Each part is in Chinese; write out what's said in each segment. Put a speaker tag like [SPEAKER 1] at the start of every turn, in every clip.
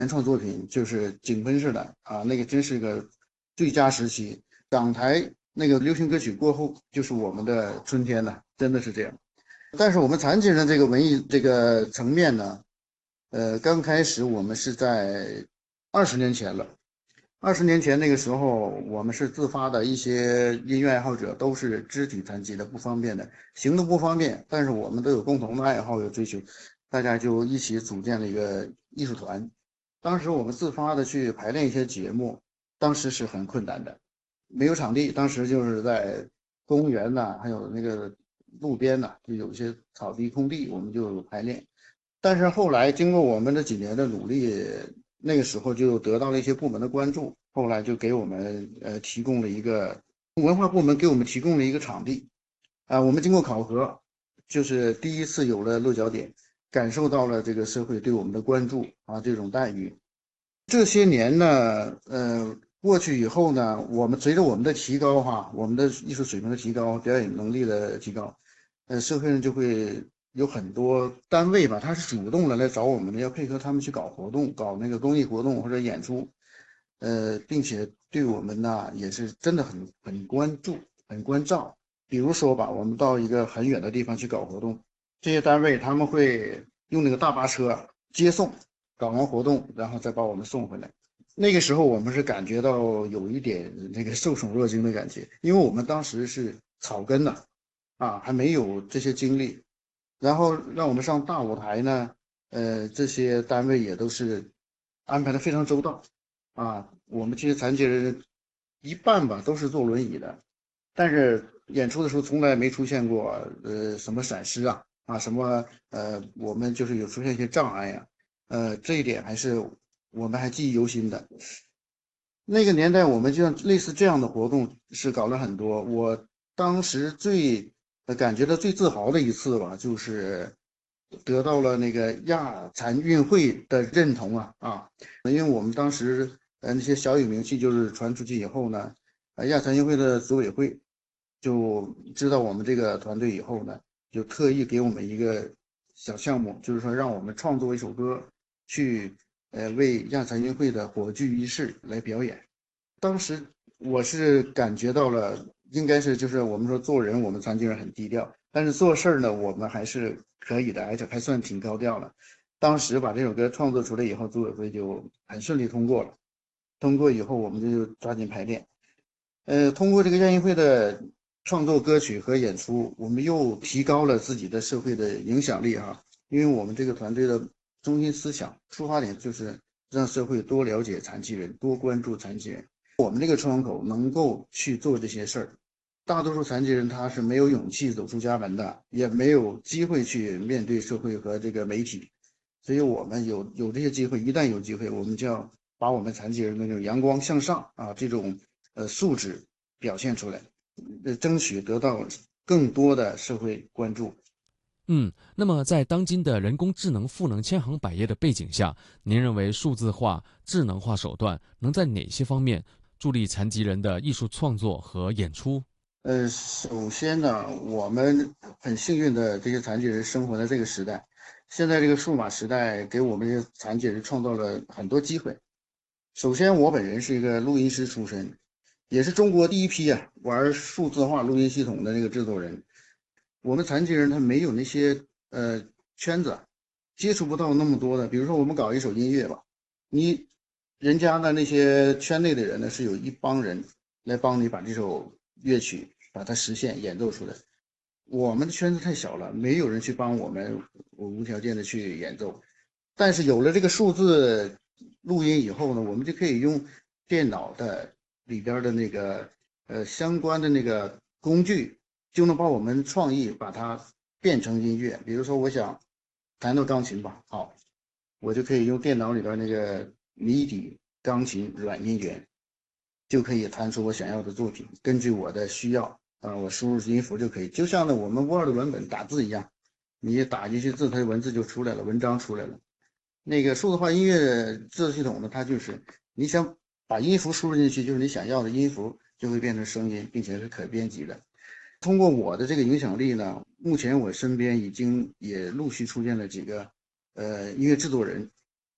[SPEAKER 1] 原创作品就是井喷式的啊，那个真是个最佳时期。港台那个流行歌曲过后，就是我们的春天了，真的是这样。但是我们残疾人这个文艺这个层面呢，刚开始我们是在20年前了。20年前那个时候，我们是自发的一些音乐爱好者，都是肢体残疾的，不方便的，行动不方便，但是我们都有共同的爱好，有追求，大家就一起组建了一个艺术团。当时我们自发的去排练一些节目，当时是很困难的，没有场地，当时就是在公园呐、还有那个路边呐、就有一些草地空地，我们就排练。但是后来经过我们这几年的努力，那个时候就得到了一些部门的关注，后来就给我们提供了一个文化部门给我们提供了一个场地啊，我们经过考核，就是第一次有了落脚点，感受到了这个社会对我们的关注啊，这种待遇。这些年呢，过去以后呢，我们随着我们的提高哈，我们的艺术水平的提高，表演能力的提高，社会上就会有很多单位吧，他是主动的来找我们的，要配合他们去搞活动，搞那个公益活动或者演出，并且对我们呢也是真的很关注、很关照。比如说吧，我们到一个很远的地方去搞活动，这些单位他们会用那个大巴车接送，搞完活动，然后再把我们送回来。那个时候我们是感觉到有一点那个受宠若惊的感觉，因为我们当时是草根的啊，还没有这些经历，然后让我们上大舞台呢，这些单位也都是安排的非常周到啊。我们这些残疾人一半吧都是坐轮椅的，但是演出的时候从来没出现过什么闪失啊什么我们就是有出现一些障碍呀、这一点还是我们还记忆犹新的。那个年代我们就像类似这样的活动是搞了很多。我当时感觉到最自豪的一次吧，就是得到了那个亚残运会的认同因为我们当时那些小有名气就是传出去以后呢，亚残运会的组委会就知道我们这个团队以后呢，就特意给我们一个小项目，就是说让我们创作一首歌去为亚残运会的火炬仪式来表演。当时我是感觉到了，应该是就是我们说做人，我们残疾人很低调，但是做事儿呢，我们还是可以的，而且还算挺高调了。当时把这首歌创作出来以后，组委会就很顺利通过了。通过以后，我们就抓紧排练。通过这个亚运会的创作歌曲和演出，我们又提高了自己的社会的影响力啊。因为我们这个团队的中心思想出发点就是让社会多了解残疾人，多关注残疾人。我们这个窗口能够去做这些事儿，大多数残疾人他是没有勇气走出家门的，也没有机会去面对社会和这个媒体，所以我们有这些机会，一旦有机会，我们就要把我们残疾人的那种阳光向上啊这种素质表现出来，争取得到更多的社会关注。
[SPEAKER 2] 那么在当今的人工智能赋能千行百业的背景下，您认为数字化、智能化手段能在哪些方面助力残疾人的艺术创作和演出？
[SPEAKER 1] 首先呢，我们很幸运的这些残疾人生活在这个时代，现在这个数码时代给我们这些残疾人创造了很多机会。首先，我本人是一个录音师出身，也是中国第一批玩数字化录音系统的那个制作人。我们残疾人他没有那些圈子，接触不到那么多的。比如说，我们搞一首音乐吧，你人家的那些圈内的人呢，是有一帮人来帮你把这首乐曲把它实现演奏出来。我们的圈子太小了，没有人去帮我们无条件的去演奏。但是有了这个数字录音以后呢，我们就可以用电脑的里边的那个相关的那个工具，就能把我们创意把它变成音乐。比如说，我想弹到钢琴吧，好，我就可以用电脑里边那个迷底钢琴软音源，就可以弹出我想要的作品。根据我的需要我输入音符就可以，就像呢我们 Word 文本打字一样，你打进去字，它的文字就出来了，文章出来了。那个数字化音乐制作系统呢，它就是你想把音符输入进去，就是你想要的音符就会变成声音，并且是可编辑的。通过我的这个影响力呢，目前我身边已经也陆续出现了几个音乐制作人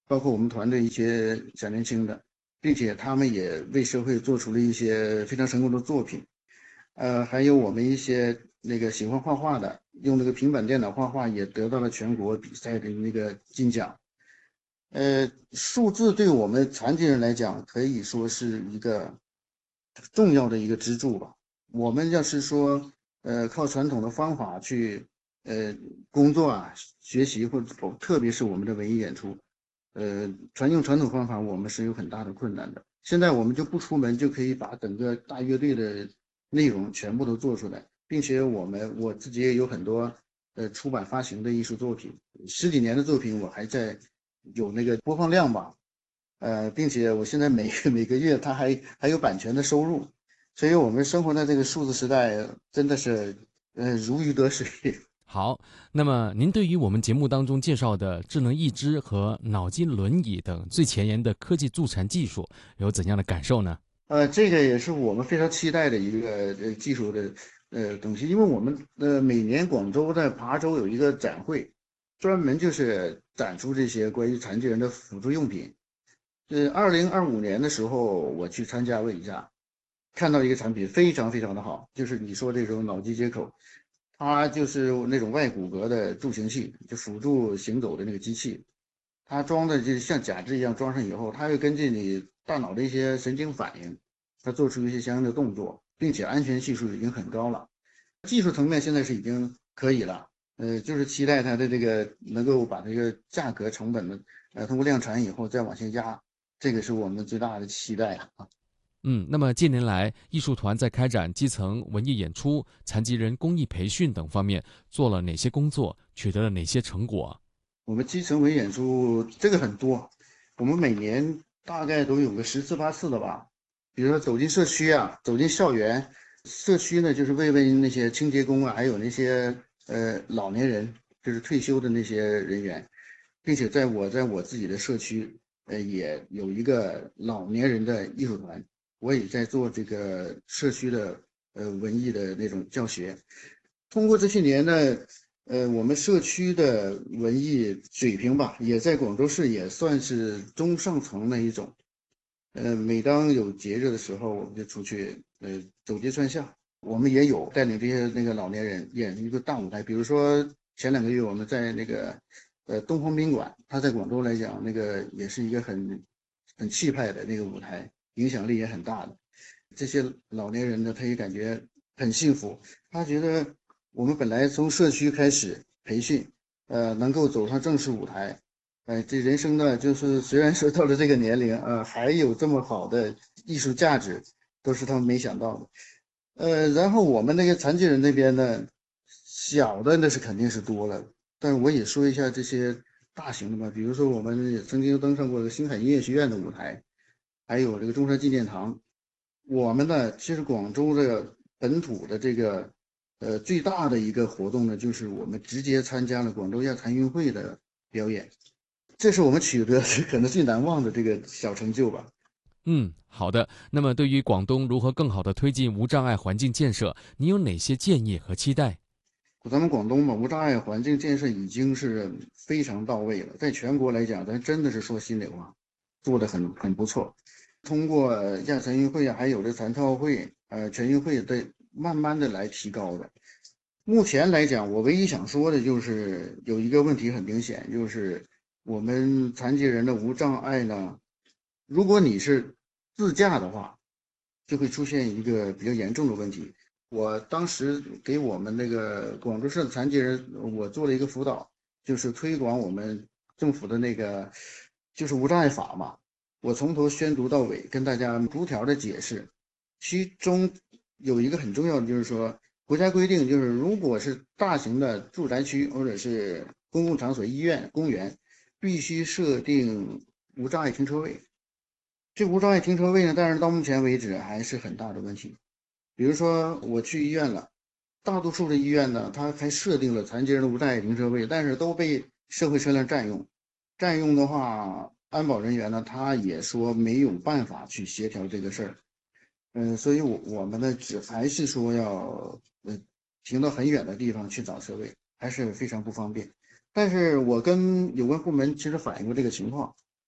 [SPEAKER 1] 包括我们团队一些小年轻的，并且他们也为社会做出了一些非常成功的作品。还有我们一些那个喜欢画画的，用那个平板电脑画画，也得到了全国比赛的那个金奖。数字对我们残疾人来讲，可以说是一个重要的一个支柱吧。我们要是说，靠传统的方法去，工作啊、学习或者特别是我们的文艺演出，用传统方法，我们是有很大的困难的。现在我们就不出门就可以把整个大乐队的内容全部都做出来，并且我自己也有很多出版发行的艺术作品，十几年的作品我还在有那个播放量吧，并且我现在每个月它还有版权的收入，所以我们生活在这个数字时代，真的是如鱼得水。
[SPEAKER 2] 好，那么您对于我们节目当中介绍的智能义肢和脑筋轮椅等最前沿的科技助残技术有怎样的感受呢？
[SPEAKER 1] 这个也是我们非常期待的一个技术的东西，因为我们每年广州在琶洲有一个展会，专门就是展出这些关于残疾人的辅助用品。2025年的时候我去参加了一下，看到一个产品非常非常的好，就是你说这种脑机接口，它就是那种外骨骼的助行器，就辅助行走的那个机器。它装的就是像假肢一样，装上以后，它会根据你大脑的一些神经反应，它做出一些相应的动作，并且安全系数已经很高了。技术层面现在是已经可以了，就是期待它的这个能够把这个价格成本呢，通过量产以后再往下压，这个是我们最大的期待啊。
[SPEAKER 2] 那么近年来，艺术团在开展基层文艺演出、残疾人公益培训等方面做了哪些工作，取得了哪些成果？
[SPEAKER 1] 我们基层文艺演出这个很多，我们每年大概都有个10次8次的吧。比如说走进社区啊，走进校园，社区呢就是为那些清洁工啊，还有那些老年人，就是退休的那些人员，并且在我自己的社区，也有一个老年人的艺术团，我也在做这个社区的文艺的那种教学。通过这些年呢，我们社区的文艺水平吧，也在广州市也算是中上层的一种。每当有节日的时候，我们就出去，走街串巷。我们也有带领这些那个老年人演一个大舞台，比如说前2个月我们在那个，东方宾馆，它在广州来讲，那个也是一个很气派的那个舞台，影响力也很大的。这些老年人呢，他也感觉很幸福，他觉得我们本来从社区开始培训，能够走上正式舞台，这人生呢，就是虽然说到了这个年龄，还有这么好的艺术价值，都是他们没想到的。然后我们那个残疾人那边呢，小的那是肯定是多了，但是我也说一下这些大型的吧，比如说我们也曾经登上过星海音乐学院的舞台，还有这个中山纪念堂。我们呢，其实广州的本土的这个最大的一个活动呢，就是我们直接参加了广州亚残运会的表演，这是我们取得可能最难忘的这个小成就吧。
[SPEAKER 2] 好的。那么对于广东如何更好地推进无障碍环境建设，你有哪些建议和期待？
[SPEAKER 1] 咱们广东嘛，无障碍环境建设已经是非常到位了，在全国来讲，咱真的是说心里话，做的很不错。通过亚残运会啊，还有这残奥会、全运会的，慢慢的来提高的。目前来讲，我唯一想说的就是有一个问题很明显，就是我们残疾人的无障碍呢，如果你是自驾的话，就会出现一个比较严重的问题。我当时给我们那个广州市的残疾人，我做了一个辅导，就是推广我们政府的那个就是无障碍法嘛。我从头宣读到尾，跟大家逐条的解释。其中有一个很重要的，就是说国家规定，就是如果是大型的住宅区或者是公共场所、医院、公园，必须设定无障碍停车位。这无障碍停车位呢，但是到目前为止还是很大的问题。比如说我去医院了，大多数的医院呢，它还设定了残疾人的无障碍停车位，但是都被社会车辆占用。占用的话，安保人员呢，他也说没有办法去协调这个事儿。所以我们呢，还是说要停到很远的地方去找车位，还是非常不方便。但是我跟有关部门其实反映过这个情况，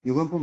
[SPEAKER 1] 有关部门。